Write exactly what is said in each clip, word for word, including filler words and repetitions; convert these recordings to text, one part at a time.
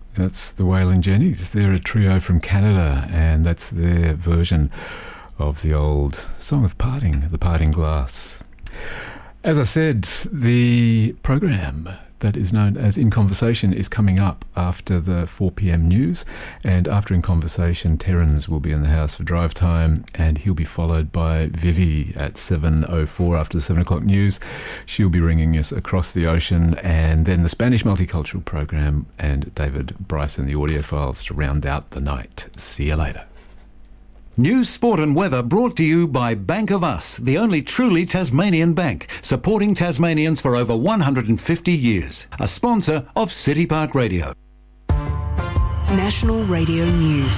That's the Waylon Jennings. They're a trio from Canada, and that's their version of the old Song of Parting, The Parting Glass. As I said, the program that is known as In Conversation is coming up after the four p.m. news, and after In Conversation, Terrence will be in the house for drive time, and he'll be followed by Vivi at seven oh four after the seven o'clock news. She'll be ringing us across the ocean, and then the Spanish Multicultural Program and David Bryce and the audio files to round out the night. See you later. News, sport and weather brought to you by Bank of Us, the only truly Tasmanian bank, supporting Tasmanians for over one hundred fifty years. A sponsor of City Park Radio. National Radio News.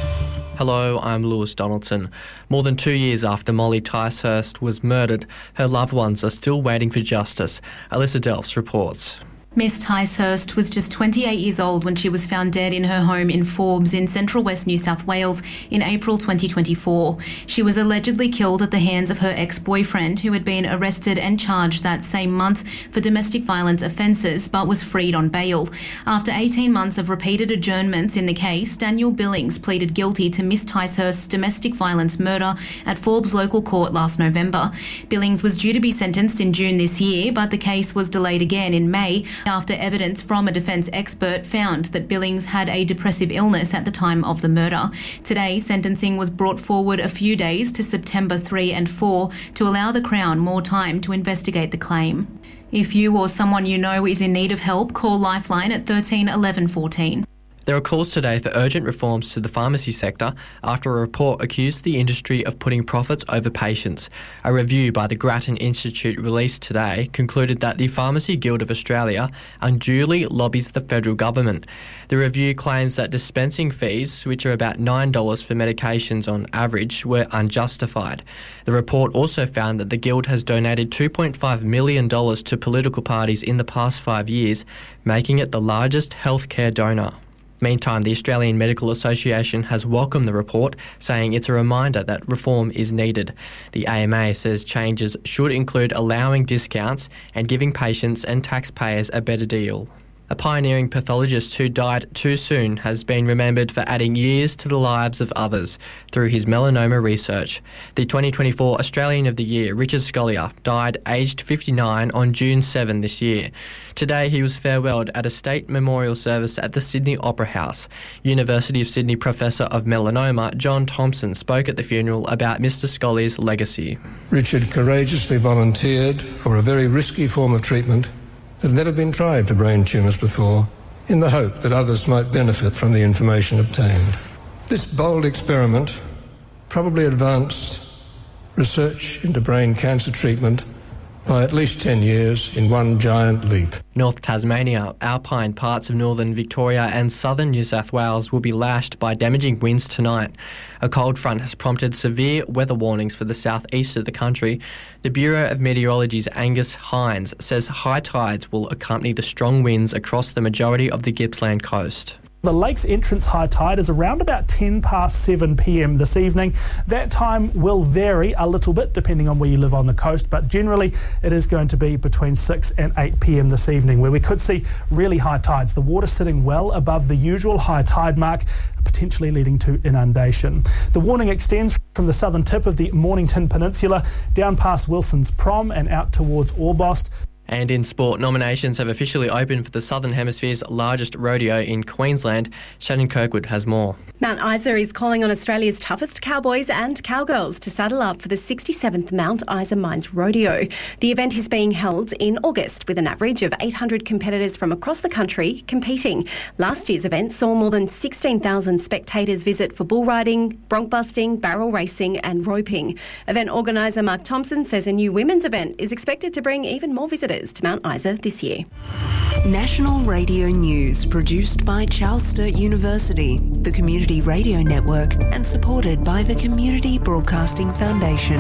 Hello, I'm Lewis Donaldson. More than two years after Molly Ticehurst was murdered, her loved ones are still waiting for justice. Alyssa Delfs reports. Miss Ticehurst was just twenty-eight years old when she was found dead in her home in Forbes in central west New South Wales in April twenty twenty-four. She was allegedly killed at the hands of her ex-boyfriend, who had been arrested and charged that same month for domestic violence offences but was freed on bail. After eighteen months of repeated adjournments in the case, Daniel Billings pleaded guilty to Miss Ticehurst's domestic violence murder at Forbes local court last November. Billings was due to be sentenced in June this year, but the case was delayed again in May after evidence from a defence expert found that Billings had a depressive illness at the time of the murder. Today, sentencing was brought forward a few days to September third and fourth to allow the Crown more time to investigate the claim. If you or someone you know is in need of help, call Lifeline at thirteen eleven fourteen. There are calls today for urgent reforms to the pharmacy sector after a report accused the industry of putting profits over patients. A review by the Grattan Institute released today concluded that the Pharmacy Guild of Australia unduly lobbies the federal government. The review claims that dispensing fees, which are about nine dollars for medications on average, were unjustified. The report also found that the Guild has donated two point five million dollars to political parties in the past five years, making it the largest healthcare donor. Meantime, the Australian Medical Association has welcomed the report, saying it's a reminder that reform is needed. The A M A says changes should include allowing discounts and giving patients and taxpayers a better deal. A pioneering pathologist who died too soon has been remembered for adding years to the lives of others through his melanoma research. The twenty twenty-four Australian of the Year, Richard Scolyer, died aged fifty-nine on June seventh this year. Today he was farewelled at a state memorial service at the Sydney Opera House. University of Sydney Professor of Melanoma John Thompson spoke at the funeral about Mister Scolyer's legacy. Richard courageously volunteered for a very risky form of treatment that had never been tried for brain tumours before, in the hope that others might benefit from the information obtained. This bold experiment probably advanced research into brain cancer treatment by at least ten years in one giant leap. North Tasmania, alpine parts of northern Victoria and southern New South Wales will be lashed by damaging winds tonight. A cold front has prompted severe weather warnings for the southeast of the country. The Bureau of Meteorology's Angus Hines says high tides will accompany the strong winds across the majority of the Gippsland coast. The lake's entrance high tide is around about ten past seven p.m. this evening. That time will vary a little bit depending on where you live on the coast, but generally it is going to be between six and eight p.m. this evening, where we could see really high tides. The water sitting well above the usual high tide mark, potentially leading to inundation. The warning extends from the southern tip of the Mornington Peninsula down past Wilson's Prom and out towards Orbost. And in sport, nominations have officially opened for the Southern Hemisphere's largest rodeo in Queensland. Shannon Kirkwood has more. Mount Isa is calling on Australia's toughest cowboys and cowgirls to saddle up for the sixty-seventh Mount Isa Mines Rodeo. The event is being held in August with an average of eight hundred competitors from across the country competing. Last year's event saw more than sixteen thousand spectators visit for bull riding, bronc busting, barrel racing and roping. Event organiser Mark Thompson says a new women's event is expected to bring even more visitors to Mount Isa this year. National Radio News, produced by Charles Sturt University, the Community Radio Network, and supported by the Community Broadcasting Foundation.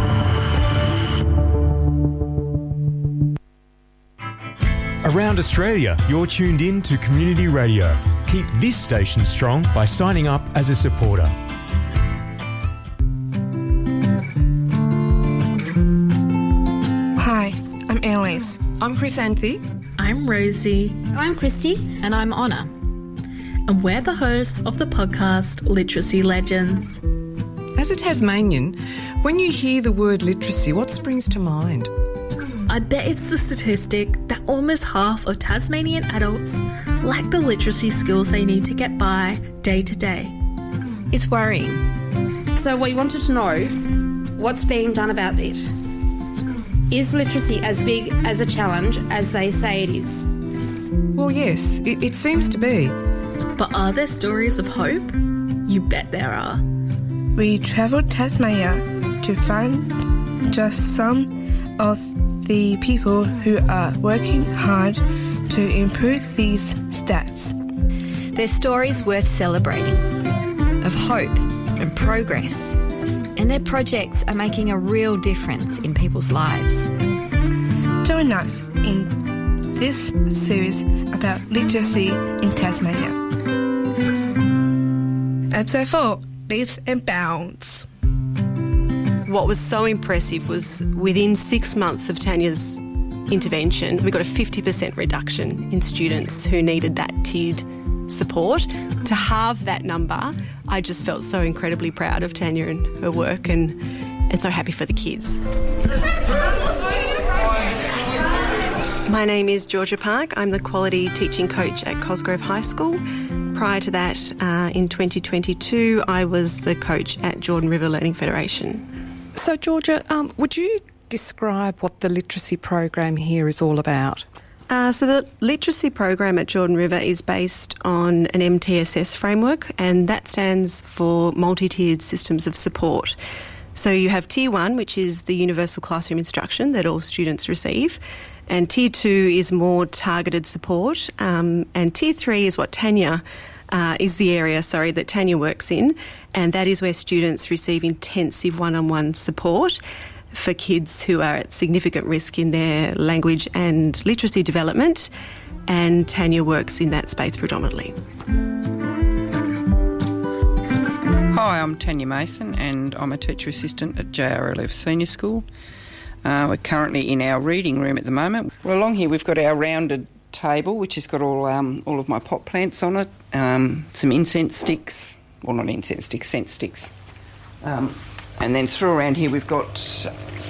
Around Australia, you're tuned in to Community Radio. Keep this station strong by signing up as a supporter. Hi, I'm Annalise. I'm Chrysanthi. I'm Rosie. I'm Christy. And I'm Honor. and we're the hosts of the podcast Literacy Legends. As a Tasmanian, when you hear the word literacy, what springs to mind? I bet it's the statistic that almost half of Tasmanian adults lack the literacy skills they need to get by day to day. It's worrying. So we wanted to know what's being done about it. Is literacy as big as a challenge as they say it is? Well, yes, it, it seems to be. But are there stories of hope? You bet there are. We travelled Tasmania to find just some of the people who are working hard to improve these stats. They're stories worth celebrating, of hope and progress, and their projects are making a real difference in people's lives. Join us in this series about literacy in Tasmania. Episode four, Leaps and Bounds. What was so impressive was within six months of Tanya's intervention, we got a fifty percent reduction in students who needed that tiered support. To halve that number, I just felt so incredibly proud of Tanya and her work, and, and so happy for the kids. My name is Georgia Park. I'm the quality teaching coach at Cosgrove High School. Prior to that, uh, in twenty twenty-two, I was the coach at Jordan River Learning Federation. So, Georgia, um, would you describe what the literacy program here is all about? Uh, so the literacy program at Jordan River is based on an M T S S framework, and that stands for multi-tiered systems of support. So you have Tier one, which is the universal classroom instruction that all students receive, and Tier two is more targeted support, um, and Tier three is what Tanya uh, is the area, sorry, that Tanya works in, and that is where students receive intensive one-on-one support for kids who are at significant risk in their language and literacy development, and Tanya works in that space predominantly. Hi, I'm Tanya Mason and I'm a teacher assistant at J R L F Senior School. Uh, we're currently in our reading room at the moment. Well, along here we've got our rounded table, which has got all um, all of my pot plants on it, um, some incense sticks, well not incense sticks, scent sticks. Um, and then through around here we've got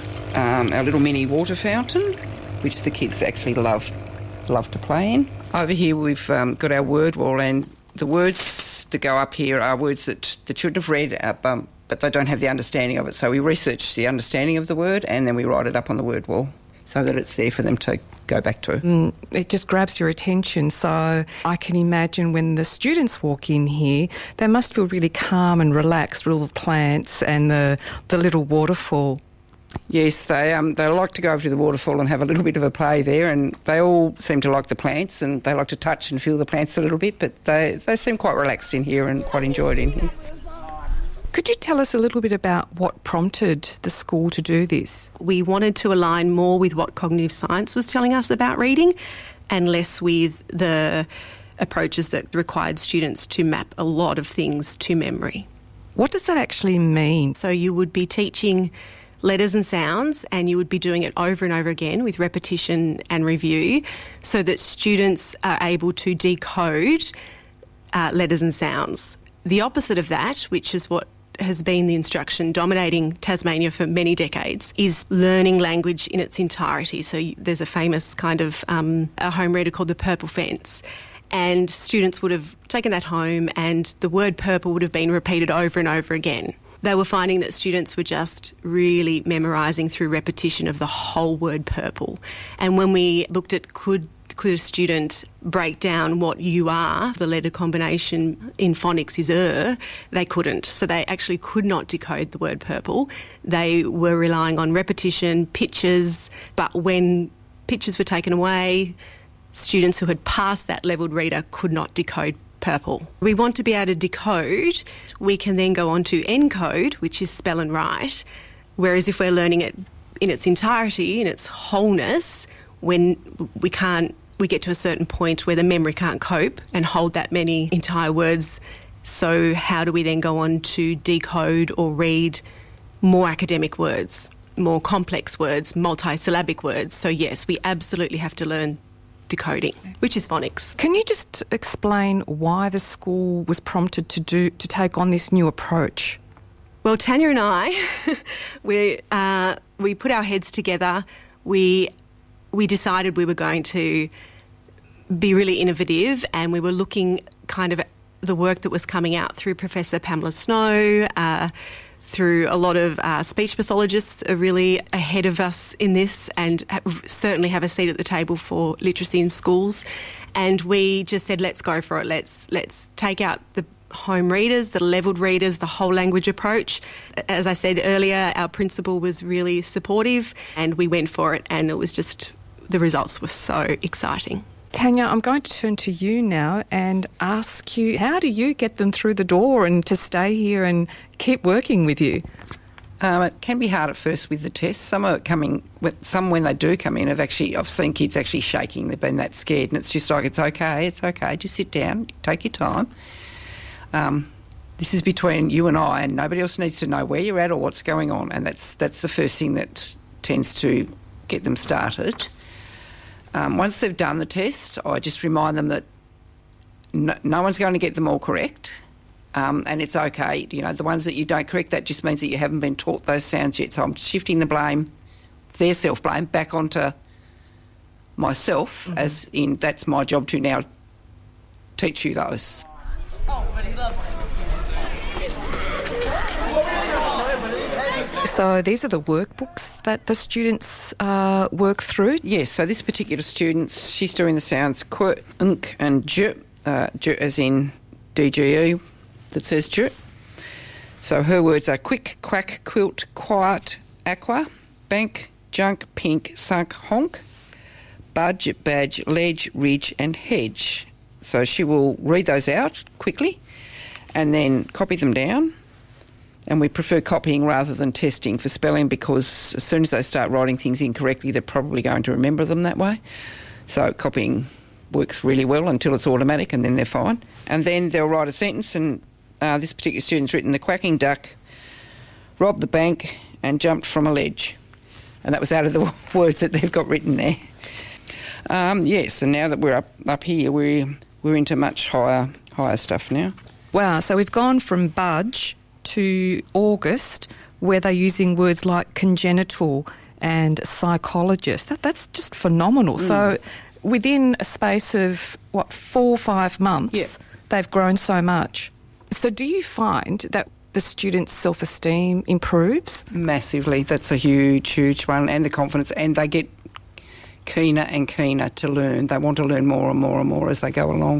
um, our little mini water fountain, which the kids actually love love to play in. Over here we've um, got our word wall, and the words that go up here are words that the children have read, uh, um, but they don't have the understanding of it. So we research the understanding of the word and then we write it up on the word wall so that it's there for them to go back to. Mm, it just grabs your attention. So I can imagine when the students walk in here, they must feel really calm and relaxed with all the plants and the, the little waterfall. Yes, they um, they like to go over to the waterfall and have a little bit of a play there, and they all seem to like the plants and they like to touch and feel the plants a little bit, but they, they seem quite relaxed in here and quite enjoyed in here. Could you tell us a little bit about what prompted the school to do this? We wanted to align more with what cognitive science was telling us about reading and less with the approaches that required students to map a lot of things to memory. What does that actually mean? So you would be teaching letters and sounds, and you would be doing it over and over again with repetition and review so that students are able to decode uh, letters and sounds. The opposite of that, which is what has been the instruction dominating Tasmania for many decades, is learning language in its entirety. So there's a famous kind of um, a home reader called The Purple Fence, and students would have taken that home and the word purple would have been repeated over and over again. They were finding that students were just really memorising through repetition of the whole word purple. And when we looked at could could a student break down what you are, the letter combination in phonics is er, they couldn't. So they actually could not decode the word purple. They were relying on repetition, pictures, but when pictures were taken away, students who had passed that levelled reader could not decode purple. We want to be able to decode. We can then go on to encode, which is spell and write, whereas if we're learning it in its entirety, in its wholeness, when we can't, we get to a certain point where the memory can't cope and hold that many entire words. So how do we then go on to decode or read more academic words, more complex words, multisyllabic words? So yes, we absolutely have to learn decoding, which is phonics. Can you just explain why the school was prompted to do to take on this new approach? Well, Tanya and I, we uh, we put our heads together. We we decided we were going to be really innovative, and we were looking kind of at the work that was coming out through Professor Pamela Snow, uh, through a lot of uh, speech pathologists are really ahead of us in this, and have, certainly have a seat at the table for literacy in schools. And we just said, let's go for it. Let's let's take out the home readers, the levelled readers, the whole language approach. As I said earlier, our principal was really supportive, and we went for it, and it was just, the results were so exciting. Tanya, I'm going to turn to you now and ask you, how do you get them through the door and to stay here and keep working with you? Um, it can be hard at first with the tests. Some are coming, some when they do come in, have actually, I've seen kids actually shaking. They've been that scared, and it's just like, it's okay, it's okay, just sit down, take your time. Um, this is between you and I, and nobody else needs to know where you're at or what's going on, and that's that's the first thing that tends to get them started. Um, once they've done the test, I just remind them that no, no one's going to get them all correct, um, and it's okay. You know, the ones that you don't correct, that just means that you haven't been taught those sounds yet. So I'm shifting the blame, their self-blame, back onto myself, mm-hmm. as in that's my job to now teach you those. So these are the workbooks that the students uh, work through? Yes, so this particular student, she's doing the sounds qu, unk and j, uh, j as in D G E, that says j. So her words are quick, quack, quilt, quiet, aqua, bank, junk, pink, sunk, honk, budge, badge, ledge, ridge and hedge. So she will read those out quickly and then copy them down. And we prefer copying rather than testing for spelling, because as soon as they start writing things incorrectly, they're probably going to remember them that way. So copying works really well until it's automatic, and then they're fine. And then they'll write a sentence, and uh, this particular student's written, the quacking duck robbed the bank and jumped from a ledge. And that was out of the words that they've got written there. Um, yes, and now that we're up, up here, we're, we're into much higher, higher stuff now. Wow, so we've gone from budge to August, where they're using words like congenital and psychologist. That, that's just phenomenal. Mm. So within a space of, what, four or five months, yeah. they've grown so much. So do you find that the students' self-esteem improves? Massively. That's a huge, huge one. And the confidence. And they get keener and keener to learn. They want to learn more and more and more as they go along.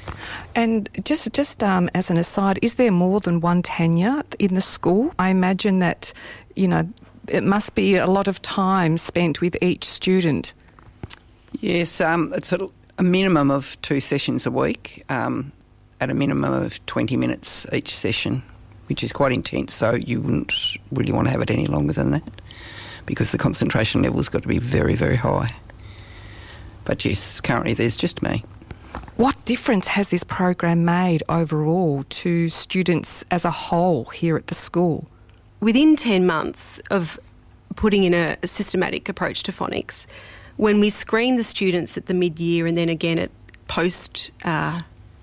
And just just um, as an aside, is there more than one Tanya in the school? I imagine that, you know, it must be a lot of time spent with each student. Yes, um, it's a, a minimum of two sessions a week, um, at a minimum of twenty minutes each session, which is quite intense, so you wouldn't really want to have it any longer than that, because the concentration level's got to be very, very high. But yes, currently there's just me. What difference has this program made overall to students as a whole here at the school? Within ten months of putting in a, a systematic approach to phonics, when we screened the students at the mid-year and then again at post, uh,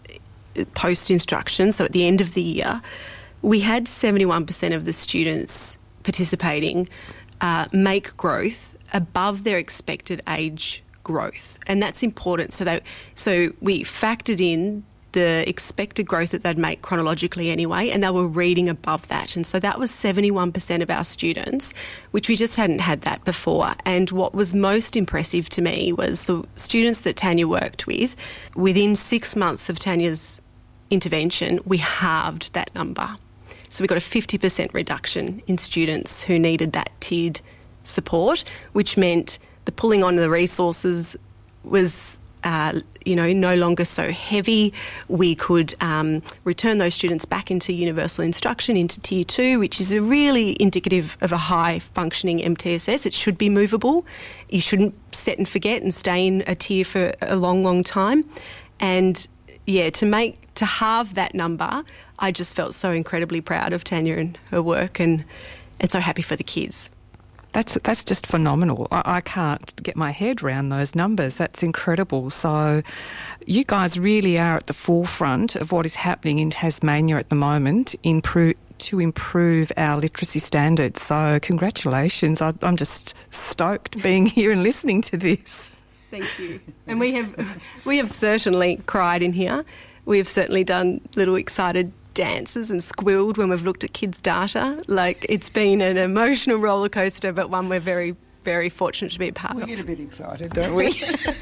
post-instruction, so at the end of the year, we had seventy-one percent of the students participating uh, make growth above their expected age growth, and that's important. So that so we factored in the expected growth that they'd make chronologically anyway, and they were reading above that. And so that was seventy-one percent of our students, which we just hadn't had that before. And what was most impressive to me was the students that Tanya worked with. Within six months of Tanya's intervention, we halved that number. So we got a fifty percent reduction in students who needed that tiered support, which meant the pulling on the resources was, uh, you know, no longer so heavy. We could um, return those students back into universal instruction, into Tier two, which is a really indicative of a high-functioning M T S S. It should be movable. You shouldn't set and forget and stay in a tier for a long, long time. And, yeah, to make to halve that number, I just felt so incredibly proud of Tanya and her work, and, and so happy for the kids. That's that's just phenomenal. I, I can't get my head around those numbers. That's incredible. So you guys really are at the forefront of what is happening in Tasmania at the moment in pro- to improve our literacy standards. So congratulations. I, I'm just stoked being here and listening to this. Thank you. And we have we have certainly cried in here. We have certainly done little excited dances and squealed when we've looked at kids' data. Like, it's been an emotional roller coaster, but one we're very, very fortunate to be a part we of. We get a bit excited, don't we?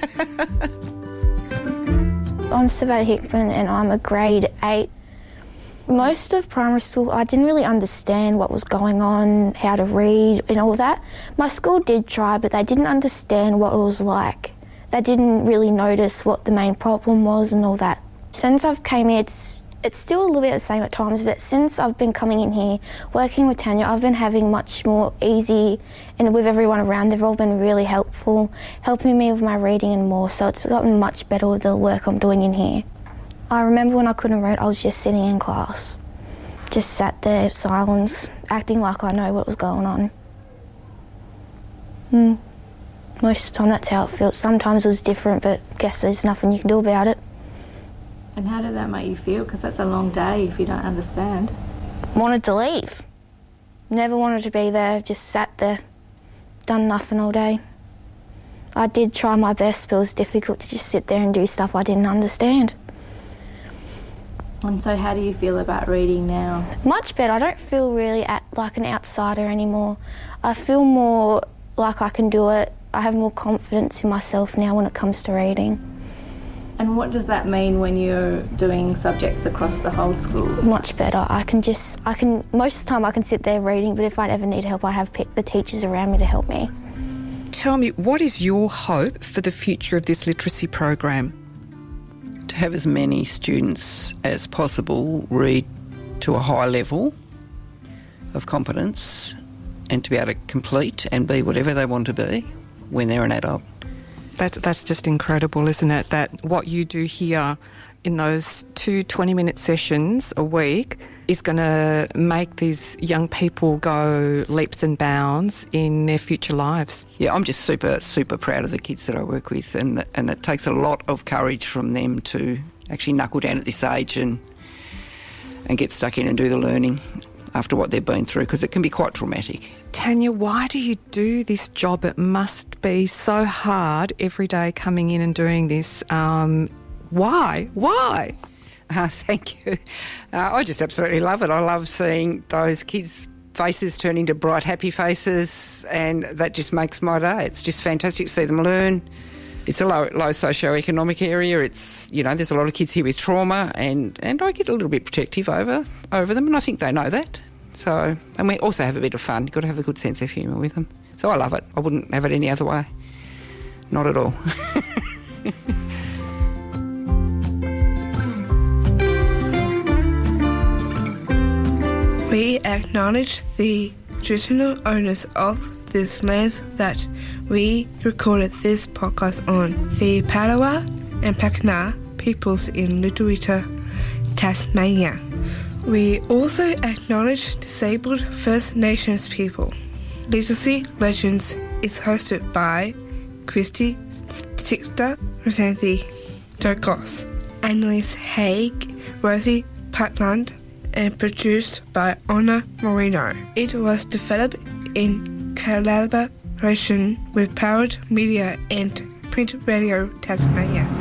I'm Savannah Hickman and I'm a grade eight. Most of primary school, I didn't really understand what was going on, how to read and all that. My school did try, but they didn't understand what it was like. They didn't really notice what the main problem was and all that. Since I've came here, it's It's still a little bit the same at times, but since I've been coming in here, working with Tanya, I've been having much more easy, and with everyone around, they've all been really helpful, helping me with my reading and more, so it's gotten much better with the work I'm doing in here. I remember when I couldn't read, I was just sitting in class, just sat there, silence, acting like I know what was going on. Mm. Most of the time that's how it felt. Sometimes it was different, but I guess there's nothing you can do about it. And how did that make you feel? Because that's a long day if you don't understand. Wanted to leave. Never wanted to be there, just sat there, done nothing all day. I did try my best, but it was difficult to just sit there and do stuff I didn't understand. And so how do you feel about reading now? Much better. I don't feel really at, like an outsider anymore. I feel more like I can do it. I have more confidence in myself now when it comes to reading. And what does that mean when you're doing subjects across the whole school? Much better. I can just, I can, most of the time I can sit there reading, but if I ever need help, I have pe- the teachers around me to help me. Tell me, what is your hope for the future of this literacy program? To have as many students as possible read to a high level of competence and to be able to complete and be whatever they want to be when they're an adult. That's, that's just incredible, isn't it? That what you do here in those two twenty-minute sessions a week is going to make these young people go leaps and bounds in their future lives. Yeah, I'm just super, super proud of the kids that I work with, and and it takes a lot of courage from them to actually knuckle down at this age and and get stuck in and do the learning after what they've been through, because it can be quite traumatic. Tanya, why do you do this job? It must be so hard every day coming in and doing this. Um, why? Why? Uh, thank you. Uh, I just absolutely love it. I love seeing those kids' faces turn into bright, happy faces, and that just makes my day. It's just fantastic to see them learn. It's a low, low socio-economic area. It's, you know, there's a lot of kids here with trauma, and, and I get a little bit protective over over them, and I think they know that. So, and we also have a bit of fun. You've got to have a good sense of humour with them. So I love it. I wouldn't have it any other way. Not at all. We acknowledge the traditional owners of this land that we recorded this podcast on, the Palawa and Pakana peoples in Lutruwita, Tasmania. We also acknowledge disabled First Nations people. Literacy Legends is hosted by Christy Sixter, Rosanthi Dokos, Annalise Haig, Rosie Patland, and produced by Honor Moreno. It was developed in collaboration with Powered Media and Print Radio Tasmania.